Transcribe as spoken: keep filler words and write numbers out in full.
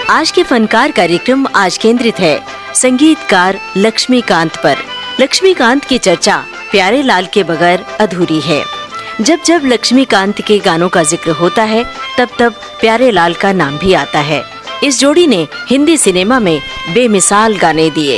आज के फनकार कार्यक्रम आज केंद्रित है संगीतकार लक्ष्मीकांत पर। लक्ष्मीकांत की चर्चा प्यारे लाल के बगैर अधूरी है। जब जब लक्ष्मीकांत के गानों का जिक्र होता है तब तब प्यारे लाल का नाम भी आता है। इस जोड़ी ने हिंदी सिनेमा में बेमिसाल गाने दिए।